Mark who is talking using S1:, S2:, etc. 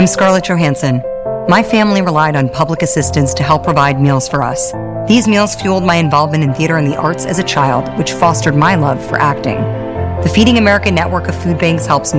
S1: I'm Scarlett Johansson. My family relied on public assistance to help provide meals for us. These meals fueled my involvement in theater and the arts as a child, which fostered my love for acting. The Feeding America network of food banks helps